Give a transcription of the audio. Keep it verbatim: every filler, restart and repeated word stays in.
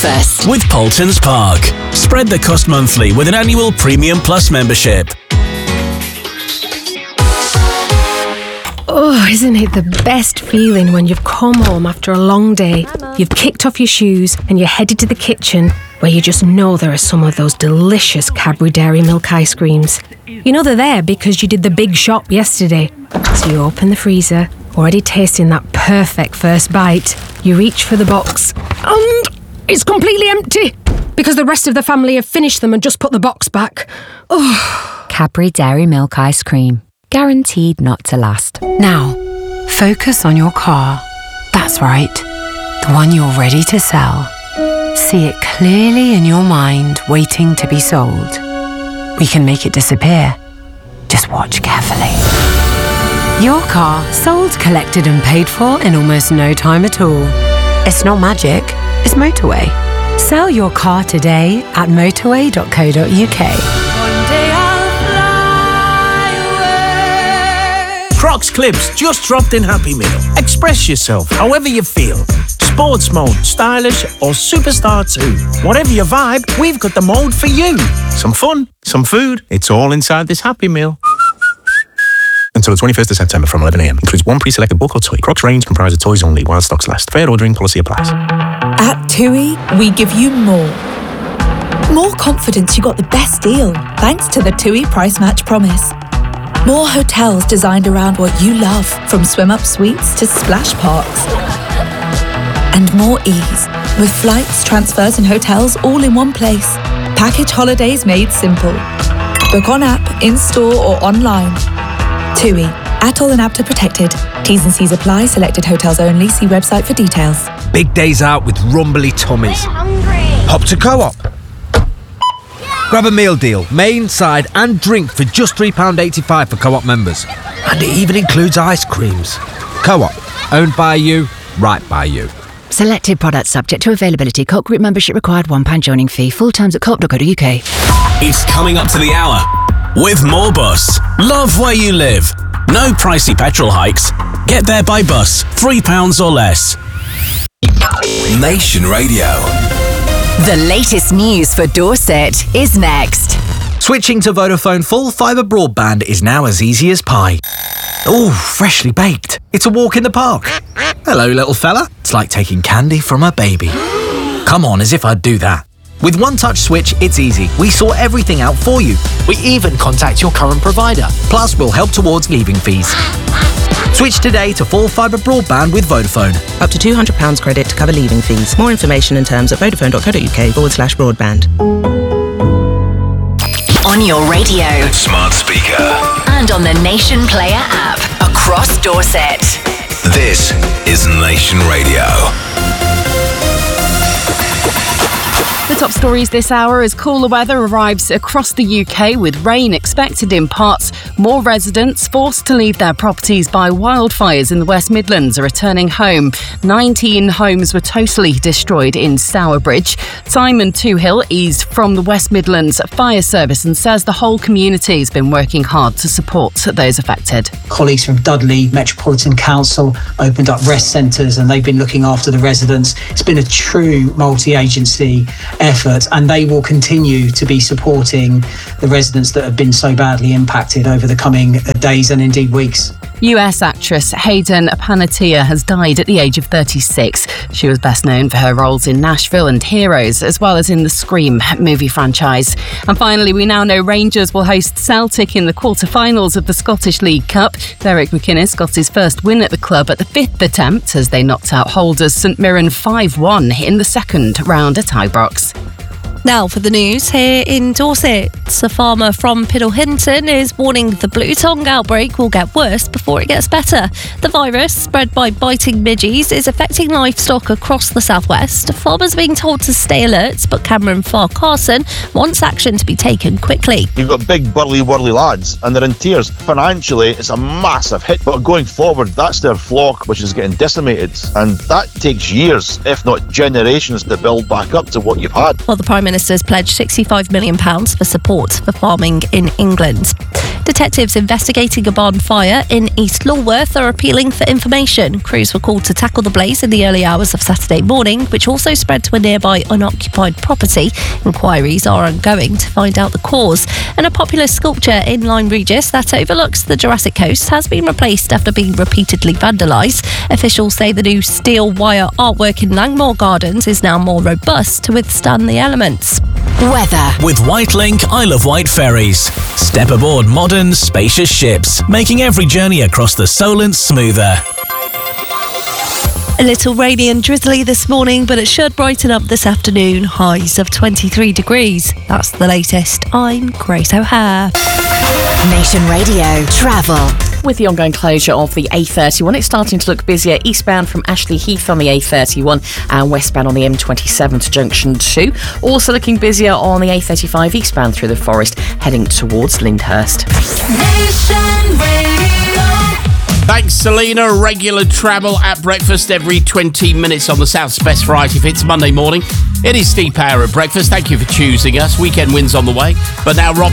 breakfast. With Poultons Park. Spread the cost monthly with an annual Premium Plus membership. Oh, isn't it the best feeling when you've come home after a long day, you've kicked off your shoes and you're headed to the kitchen where you just know there are some of those delicious Cadbury Dairy Milk ice creams. You know they're there because you did the big shop yesterday. So you open the freezer, already tasting that perfect first bite. You reach for the box and it's completely empty because the rest of the family have finished them and just put the box back. Oh. Cadbury Dairy Milk ice cream. Guaranteed not to last. Now, focus on your car. That's right, the one you're ready to sell. See it clearly in your mind, waiting to be sold. We can make it disappear. Just watch carefully. Your car sold, collected and paid for in almost no time at all. It's not magic, it's motorway. Sell your car today at motorway dot co dot uk. Crocs Clips just dropped in Happy Meal. Express yourself however you feel. Sports mode, stylish or superstar too. Whatever your vibe, we've got the mode for you. Some fun, some food, it's all inside this Happy Meal. Until the twenty-first of September from eleven a m. Includes one pre-selected book or toy. Crocs range comprised of toys only while stocks last. Fair ordering policy applies. At TUI, we give you more. More confidence you got the best deal thanks to the TUI Price Match Promise. More hotels designed around what you love, from swim-up suites to splash parks. And more ease, with flights, transfers and hotels all in one place. Package holidays made simple. Book on app, in-store or online. TUI. Atoll and APTA protected. T's and C's apply. Selected hotels only. See website for details. Big days out with rumbly tummies. Hop to Co-op. Grab a meal deal, main, side and drink for just three pounds eighty-five for Co-op members. And it even includes ice creams. Co-op. Owned by you, right by you. Selected products subject to availability. Co-op group membership required. one pound joining fee. Full terms at co op dot co dot uk. It's coming up to the hour with Moorbus. Love where you live. No pricey petrol hikes. Get there by bus. three pounds or less. Nation Radio. The latest news for Dorset is next. Switching to Vodafone full fibre broadband is now as easy as pie. Ooh, freshly baked. It's a walk in the park. Hello, little fella. It's like taking candy from a baby. Come on, as if I'd do that. With One Touch Switch, it's easy. We sort everything out for you. We even contact your current provider. Plus, we'll help towards leaving fees. Switch today to full fibre broadband with Vodafone. Up to two hundred pounds credit to cover leaving fees. More information and terms at vodafone dot co dot uk forward slash broadband. On your radio. Smart speaker. And on the Nation Player app. Across Dorset. This is Nation Radio. The top stories this hour as cooler weather arrives across the U K with rain expected in parts. More residents forced to leave their properties by wildfires in the West Midlands are returning home. nineteen homes were totally destroyed in Stourbridge. Simon Toohill eased from the West Midlands Fire Service and says the whole community has been working hard to support those affected. Colleagues from Dudley Metropolitan Council opened up rest centres and they've been looking after the residents. It's been a true multi-agency effort and they will continue to be supporting the residents that have been so badly impacted over the coming days and indeed weeks. U S actress Hayden Panettiere has died at the age of thirty-six. She was best known for her roles in Nashville and Heroes, as well as in the Scream movie franchise. And finally, we now know Rangers will host Celtic in the quarter-finals of the Scottish League Cup. Derek McInnes got his first win at the club at the fifth attempt as they knocked out holders St Mirren five one in the second round at Ibrox. Now for the news here in Dorset. A farmer from Piddlehinton is warning the blue tongue outbreak will get worse before it gets better. The virus, spread by biting midges, is affecting livestock across the southwest. Farmers are being told to stay alert, but Cameron Farr-Carson wants action to be taken quickly. You've got big burly whirly lads and they're in tears. Financially, it's a massive hit, but going forward, that's their flock which is getting decimated, and that takes years, if not generations, to build back up to what you've had. Well, the Prime Minister's pledged sixty-five million pounds for support for farming in England. Detectives investigating a barn fire in East Lulworth are appealing for information. Crews were called to tackle the blaze in the early hours of Saturday morning, which also spread to a nearby unoccupied property. Inquiries are ongoing to find out the cause. And a popular sculpture in Lyme Regis that overlooks the Jurassic Coast has been replaced after being repeatedly vandalised. Officials say the new steel wire artwork in Langmore Gardens is now more robust to withstand the elements. Weather. With Whitelink Isle of Wight ferries. Step aboard modern, spacious ships, making every journey across the Solent smoother. A little rainy and drizzly this morning, but it should brighten up this afternoon. Highs of twenty-three degrees. That's the latest. I'm Grace O'Hare. Nation Radio Travel. With the ongoing closure of the A thirty-one, it's starting to look busier eastbound from Ashley Heath on the A thirty-one and westbound on the M twenty-seven to Junction two. Also looking busier on the A thirty-five eastbound through the Forest, heading towards Lyndhurst. Nation Radio. Thanks, Selena. Regular travel at breakfast every twenty minutes on the South's Best Variety Fits Monday morning. It is Steve Power at breakfast. Thank you for choosing us. Weekend wins on the way. But now, Rob.